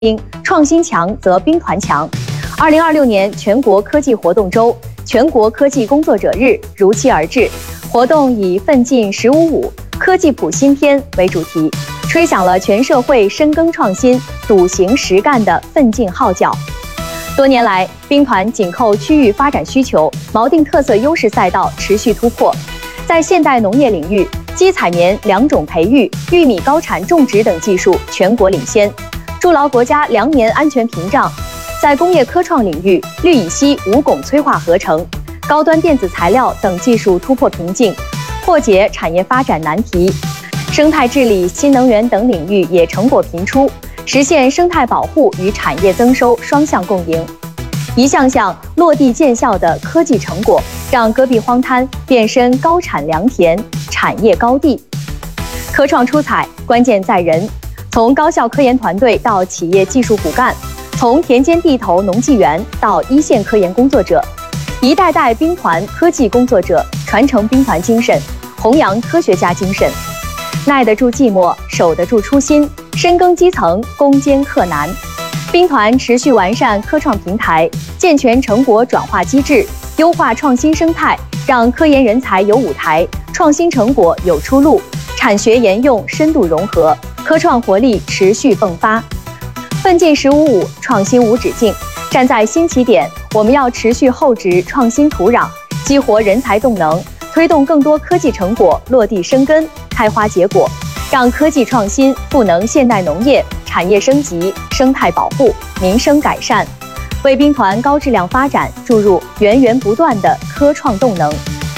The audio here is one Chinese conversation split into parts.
创新强则兵团强。2026年全国科技活动周、全国科技工作者日如期而至，活动以奋进15.5科技普新篇为主题，吹响了全社会深耕创新、笃行实干的奋进号角。多年来，兵团紧扣区域发展需求，锚定特色优势赛道，持续突破。在现代农业领域，基采棉良种培育、玉米高产种植等技术全国领先，筑牢国家粮棉安全屏障。在工业科创领域，氯乙烯无汞催化合成、高端电子材料等技术突破瓶颈，破解产业发展难题。生态治理、新能源等领域也成果频出，实现生态保护与产业增收双向共赢。一项项落地见效的科技成果，让戈壁荒滩变身高产良田、产业高地。科创出彩，关键在人，从高校科研团队到企业技术骨干，从田间地头农技员到一线科研工作者，一代代兵团科技工作者传承兵团精神，弘扬科学家精神，耐得住寂寞，守得住初心，深耕基层，攻坚克难。兵团持续完善科创平台，健全成果转化机制，优化创新生态，让科研人才有舞台，创新成果有出路，产学研用深度融合，科创活力持续迸发。奋进15.5，创新无止境。站在新起点，我们要持续厚植创新土壤，激活人才动能，推动更多科技成果落地生根、开花结果，让科技创新赋能现代农业、产业升级、生态保护、民生改善，为兵团高质量发展注入源源不断的科创动能。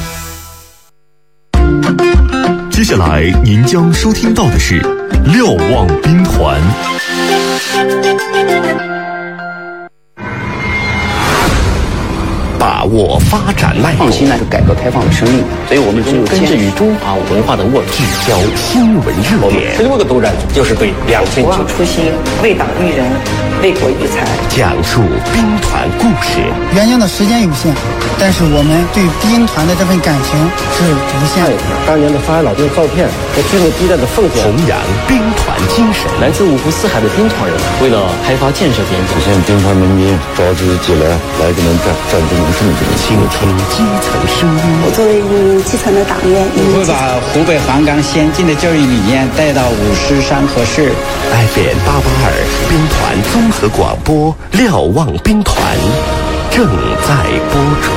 接下来您将收听到的是瞭望兵团。把握发展脉动， 创新呢是改革开放的生命，所以我们只有根植于中华文化的沃土， 聚焦新闻热点。 16个斗战就是对2000 不忘初心，为党育人，为国育才， 讲述兵团故事。 原先的时间有限，但是我们对兵团的这份感情是无限的。 当年的发现老兵照片和军人激烈的奉献， 弘扬兵团精神。 来自五湖四海的兵团人，为了开发建设边疆， 实现兵团人民召集起来跟人战争能胜的倾听基层声音。 我作为一名基层的党员， 我会把湖北黄冈先进的教育理念带到53和市。 FM 882兵团综合广播，瞭望兵团正在播出。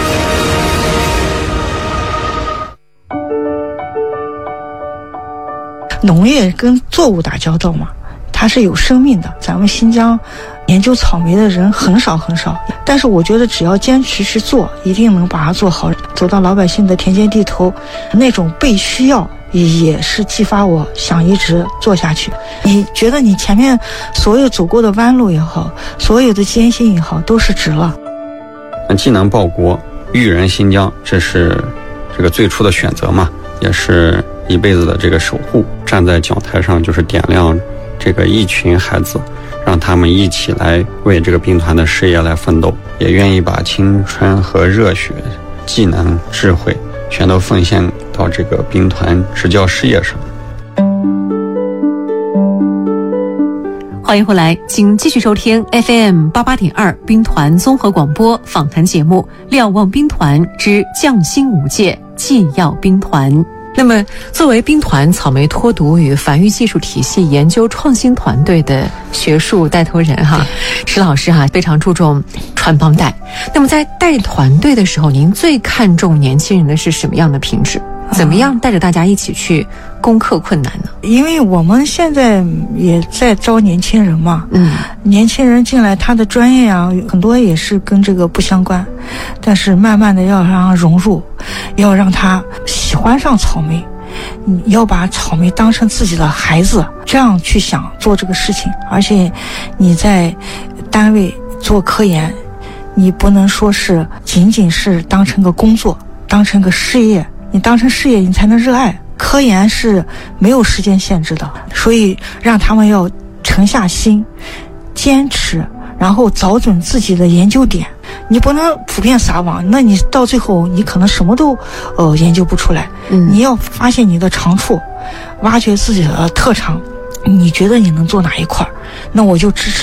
农业跟作物打交道嘛，它是有生命的。咱们新疆研究草莓的人很少很少，但是我觉得只要坚持去做，一定能把它做好。走到老百姓的田间地头，那种被需要也是激发我想一直做下去。你觉得你前面所有走过的弯路也好，所有的艰辛也好，都是值了。 既能报国育人新疆，这是这个最初的选择嘛，也是一辈子的这个守护。站在讲台上就是点亮这个一群孩子，让他们一起来为这个兵团的事业来奋斗，也愿意把青春和热血、技能、智慧全都奉献到这个兵团执教事业上。 欢迎回来，请继续收听 FM 88.2兵团综合广播访谈节目《瞭望兵团之匠心无界，纪要兵团》。那么，作为兵团草莓脱毒与繁育技术体系研究创新团队的学术带头人石老师非常注重传帮带。那么，在带团队的时候，您最看重年轻人的是什么样的品质？怎么样带着大家一起去攻克困难呢？ 因为我们现在也在招年轻人嘛，年轻人进来，他的专业很多也是跟这个不相关，但是慢慢的要让他融入，要让他喜欢上草莓，你要把草莓当成自己的孩子，这样去想做这个事情。而且你在单位做科研，你不能说是仅仅是当成个工作，当成个事业。你当成事业，你才能热爱。科研是没有时间限制的，所以让他们要沉下心，坚持，然后找准自己的研究点。你不能普遍撒网，那你到最后你可能什么都研究不出来。你要发现你的长处，挖掘自己的特长， 你觉得你能做哪一块，那我就支持